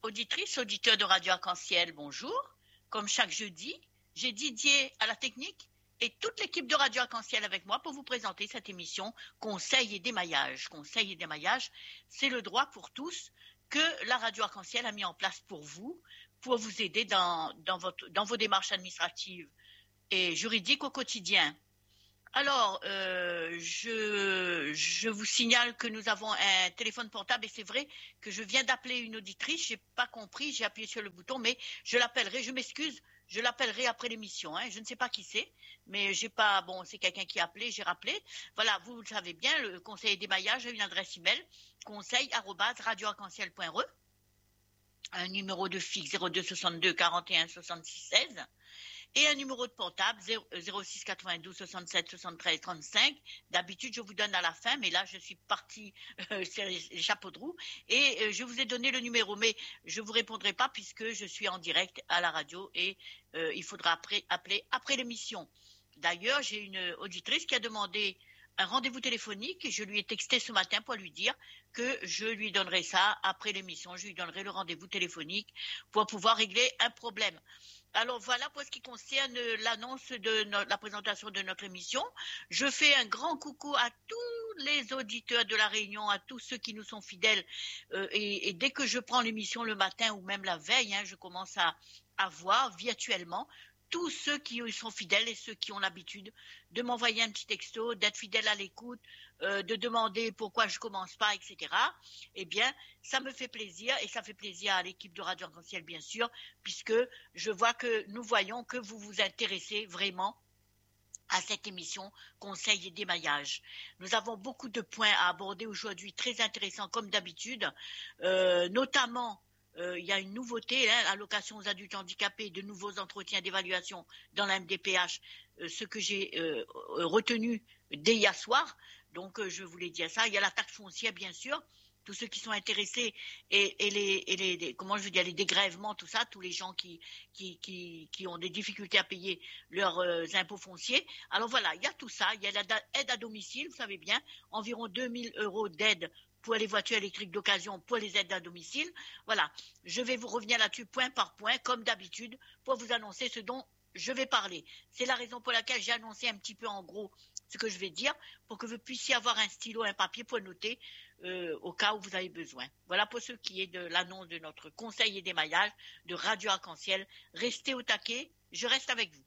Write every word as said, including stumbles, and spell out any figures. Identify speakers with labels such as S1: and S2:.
S1: Auditrices, auditeurs de Radio Arc-en-Ciel, bonjour. Comme chaque jeudi, j'ai Didier à la technique et toute l'équipe de Radio Arc-en-Ciel avec moi pour vous présenter cette émission Conseil et démaillage. Conseil et démaillage, c'est le droit pour tous que la Radio Arc-en-Ciel a mis en place pour vous, pour vous aider dans, dans, votre, dans vos démarches administratives et juridiques au quotidien. Alors, euh, je, je vous signale que nous avons un téléphone portable et c'est vrai que je viens d'appeler une auditrice, je n'ai pas compris, j'ai appuyé sur le bouton, mais je l'appellerai, je m'excuse, je l'appellerai après l'émission. Hein. Je ne sais pas qui c'est, mais j'ai pas, bon, c'est quelqu'un qui a appelé, j'ai rappelé. Voilà, vous le savez bien, le conseil d'émaillage a une adresse email, conseil arobase radio arc en ciel point r e, un numéro de fixe zéro deux soixante-deux quarante et un soixante-six seize. Et un numéro de portable zéro six quatre-vingt-douze soixante-sept soixante-treize trente-cinq. D'habitude, je vous donne à la fin, mais là, je suis partie euh, sur les chapeaux de roue et euh, je vous ai donné le numéro, mais je ne vous répondrai pas puisque je suis en direct à la radio et euh, il faudra après, appeler après l'émission. D'ailleurs, j'ai une auditrice qui a demandé un rendez-vous téléphonique et je lui ai texté ce matin pour lui dire que je lui donnerai ça après l'émission. Je lui donnerai le rendez-vous téléphonique pour pouvoir régler un problème. Alors voilà pour ce qui concerne l'annonce de no- la présentation de notre émission. Je fais un grand coucou à tous les auditeurs de la Réunion, à tous ceux qui nous sont fidèles. Euh, et, et dès que je prends l'émission le matin ou même la veille, hein, je commence à, à voir virtuellement tous ceux qui sont fidèles et ceux qui ont l'habitude de m'envoyer un petit texto, d'être fidèles à l'écoute, euh, de demander pourquoi je commence pas, et cetera. Eh bien, ça me fait plaisir et ça fait plaisir à l'équipe de Radio Arc-en-Ciel, bien sûr, puisque je vois que nous voyons que vous vous intéressez vraiment à cette émission Conseil et démaillage. Nous avons beaucoup de points à aborder aujourd'hui, très intéressants comme d'habitude, euh, notamment euh, il y a une nouveauté, hein, allocation aux adultes handicapés, de nouveaux entretiens d'évaluation dans la M D P H, euh, ce que j'ai euh, retenu dès hier soir. Donc, euh, je voulais dire ça. Il y a la taxe foncière, bien sûr. Tous ceux qui sont intéressés et, et, les, et les, les, comment je veux dire, les dégrèvements, tout ça, tous les gens qui, qui, qui, qui ont des difficultés à payer leurs euh, impôts fonciers. Alors voilà, il y a tout ça. Il y a l'aide à domicile, vous savez bien, environ deux mille euros d'aide pour les voitures électriques d'occasion, pour les aides à domicile. Voilà, je vais vous revenir là-dessus point par point, comme d'habitude, pour vous annoncer ce dont je vais parler. C'est la raison pour laquelle j'ai annoncé un petit peu en gros ce que je vais dire, pour que vous puissiez avoir un stylo, un papier pour noter euh, au cas où vous avez besoin. Voilà pour ce qui est de l'annonce de notre conseil et démaillage de Radio Arc-en-Ciel. Restez au taquet, je reste avec vous.